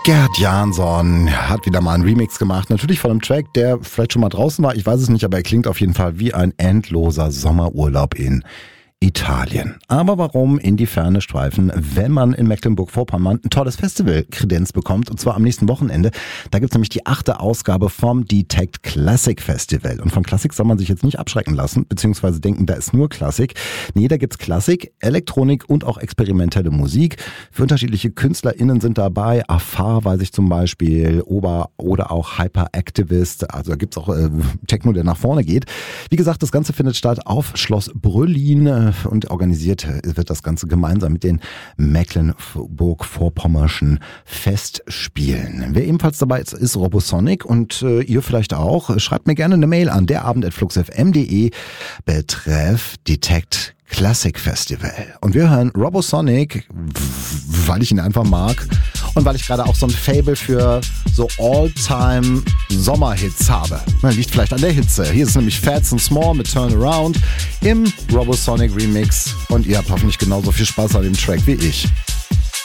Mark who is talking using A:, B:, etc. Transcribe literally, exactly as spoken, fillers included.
A: Gerd Jansson hat wieder mal einen Remix gemacht. Natürlich von einem Track, der vielleicht schon mal draußen war. Ich weiß es nicht, aber er klingt auf jeden Fall wie ein endloser Sommerurlaub in Italien. Aber warum in die Ferne streifen, wenn man in Mecklenburg-Vorpommern ein tolles Festival-Kredenz bekommt, und zwar am nächsten Wochenende. Da gibt's nämlich die achte Ausgabe vom Detect Classic Festival. Und von Klassik soll man sich jetzt nicht abschrecken lassen, beziehungsweise denken, da ist nur Klassik. Nee, da gibt's Klassik, Elektronik und auch experimentelle Musik. Für unterschiedliche KünstlerInnen sind dabei. Afar, weiß ich zum Beispiel, Ober oder auch Hyperactivist. Also da gibt's auch äh, Techno, der nach vorne geht. Wie gesagt, das Ganze findet statt auf Schloss Brüllin. Und organisiert wird das Ganze gemeinsam mit den Mecklenburg-Vorpommerschen Festspielen. Wer ebenfalls dabei ist, ist Robosonic und äh, ihr vielleicht auch. Schreibt mir gerne eine Mail an derabend at fluxfm punkt de betreff Detect Classic Festival. Und wir hören Robosonic, weil ich ihn einfach mag und weil ich gerade auch so ein Faible für so All-Time Sommerhits habe. Liegt vielleicht an der Hitze. Hier ist nämlich Fats and Small mit Turnaround im Robosonic Remix und ihr habt hoffentlich genauso viel Spaß an dem Track wie ich.